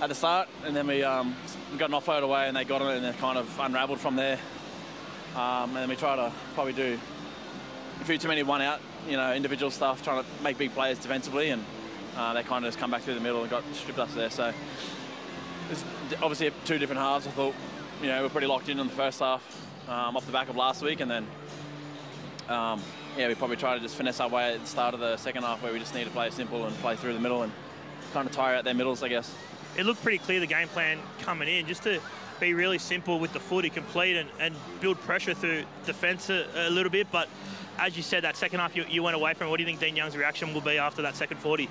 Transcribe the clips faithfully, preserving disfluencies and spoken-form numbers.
at the start, and then we, um, we got an offload away and they got on it and it kind of unravelled from there. Um, and then we try to probably do a few too many one-out, you know, individual stuff, trying to make big plays defensively, and uh, they kind of just come back through the middle and got stripped us there. So it's obviously two different halves. I thought, you know, we're pretty locked in on the first half um, off the back of last week, and then um, yeah, we probably try to just finesse our way at the start of the second half, where we just need to play simple and play through the middle and kind of tire out their middles, I guess. It looked pretty clear, the game plan coming in, just to be really simple with the footy, complete and, and build pressure through defence a, a little bit. But as you said, that second half you, you went away from. What do you think Dean Young's reaction will be after that second forty?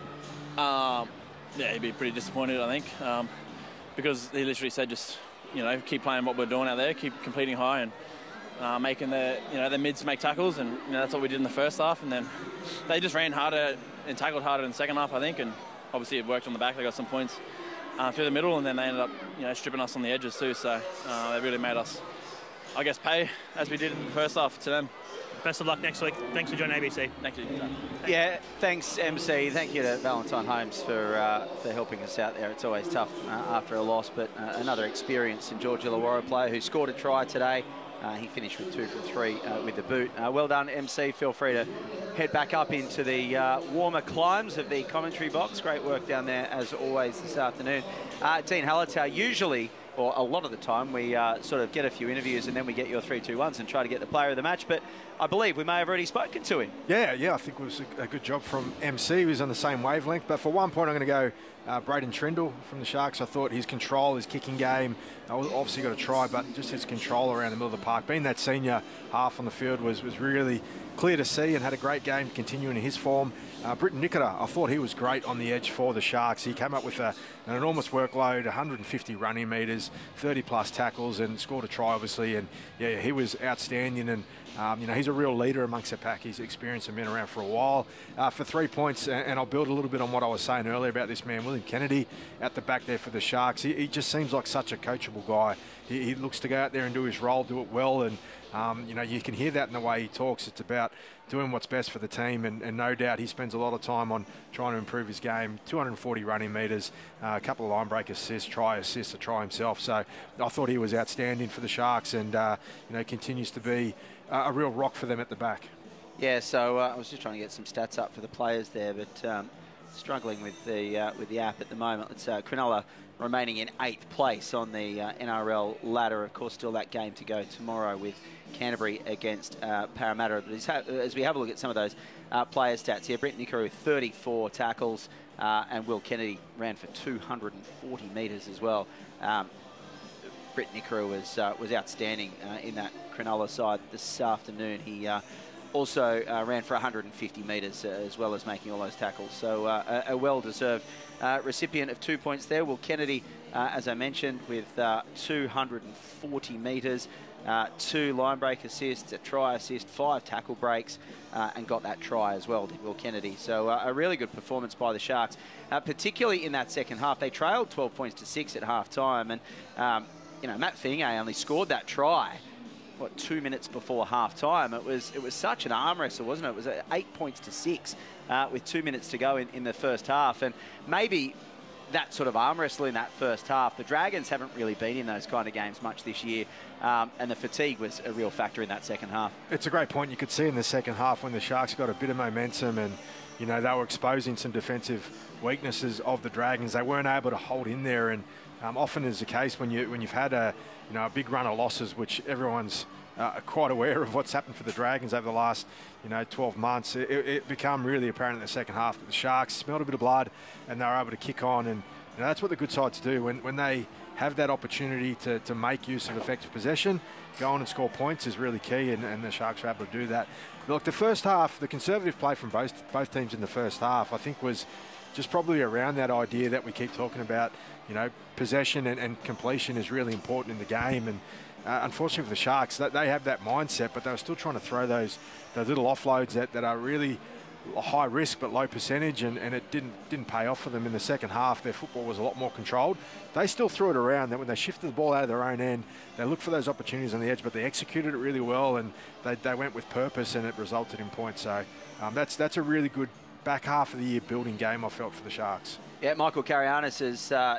Um, yeah, he'd be pretty disappointed, I think, um, because he literally said just, you know, keep playing what we're doing out there, keep completing high and uh, making the, you know, the mids make tackles, and you know, that's what we did in the first half. And then they just ran harder and tackled harder in the second half, I think, and obviously it worked on the back. They got some points uh, through the middle, and then they ended up, you know, stripping us on the edges too. So uh, they really made us, I guess, pay as we did in the first half to them. Best of luck next week. Thanks for joining A B C. Thank you. Yeah, thanks, M C. Thank you to Valentine Holmes for uh, for helping us out there. It's always tough uh, after a loss, but uh, another experienced and George Illawarra player who scored a try today. Uh, he finished with two from three uh, with the boot. Uh, well done, M C. Feel free to head back up into the uh, warmer climes of the commentary box. Great work down there, as always, this afternoon. Uh, Dean Hallertau, usually, or a lot of the time, we uh, sort of get a few interviews and then we get your three two ones and try to get the player of the match. But I believe we may have already spoken to him. Yeah, yeah, I think it was a, a good job from M C. He was on the same wavelength. But for one point, I'm going to go uh, Braden Trindle from the Sharks. I thought his control, his kicking game, uh, obviously got a try, but just his control around the middle of the park, being that senior half on the field, was, was really clear to see, and had a great game continuing in his form. Uh, Britton Nikita, I thought he was great on the edge for the Sharks. He came up with a, an enormous workload, one hundred fifty running metres, thirty plus tackles, and scored a try, obviously. And yeah, he was outstanding. And um, you know, he's a real leader amongst the pack. He's experienced and been around for a while. Uh, for three points, and, and I'll build a little bit on what I was saying earlier about this man, William Kennedy, at the back there for the Sharks. He, he just seems like such a coachable guy. He, he looks to go out there and do his role, do it well, and um, you know, you can hear that in the way he talks. It's about doing what's best for the team, and, and no doubt he spends a lot of time on trying to improve his game. two hundred forty running metres, uh, a couple of line break assists, try assists, a try himself. So I thought he was outstanding for the Sharks, and uh, you know, continues to be uh, a real rock for them at the back. Yeah, so uh, I was just trying to get some stats up for the players there, but um, struggling with the uh, with the app at the moment. It's uh, Cronulla remaining in eighth place on the uh, N R L ladder. Of course, still that game to go tomorrow with Canterbury against uh, Parramatta. But as we have a look at some of those uh, player stats here, Brent Nicker with thirty-four tackles, uh, and Will Kennedy ran for two hundred forty metres as well. Um, Brent Nicker was uh, was outstanding uh, in that Cronulla side this afternoon. He uh, also uh, ran for one hundred fifty metres uh, as well as making all those tackles. So uh, a, a well-deserved uh, recipient of two points there. Will Kennedy, uh, as I mentioned, with uh, two hundred forty metres, uh, two line break assists, a try assist, five tackle breaks, uh, and got that try as well, did Will Kennedy. So uh, a really good performance by the Sharks, uh, particularly in that second half. They trailed twelve points to six at half-time, and um, you know, Matt Fingay only scored that try, what, two minutes before half-time. It was it was such an arm wrestle, wasn't it? It was eight points to six uh, with two minutes to go in, in the first half. And maybe that sort of arm wrestle in that first half, the Dragons haven't really been in those kind of games much this year, um, and the fatigue was a real factor in that second half. It's a great point. You could see in the second half when the Sharks got a bit of momentum, and you know, they were exposing some defensive weaknesses of the Dragons. They weren't able to hold in there, and Um, often is the case when you when you've had a you know a big run of losses, which everyone's uh, quite aware of what's happened for the Dragons over the last you know twelve months. It, it became really apparent in the second half that the Sharks smelled a bit of blood, and they were able to kick on, and you know, that's what the good sides do when when they have that opportunity to, to make use of effective possession. Go on and score points is really key, and, and the Sharks were able to do that. But look, the first half, the conservative play from both both teams in the first half, I think was just probably around that idea that we keep talking about. You know, possession and, and completion is really important in the game, and uh, unfortunately for the Sharks, that they have that mindset, but they were still trying to throw those those little offloads that, that are really high risk but low percentage, and, and it didn't didn't pay off for them in the second half. Their football was a lot more controlled. They still threw it around. That when they shifted the ball out of their own end, they looked for those opportunities on the edge, but they executed it really well, and they, they went with purpose, and it resulted in points. So um, that's that's a really good back half of the year building game, I felt, for the Sharks. Yeah, Michael Carianis has uh,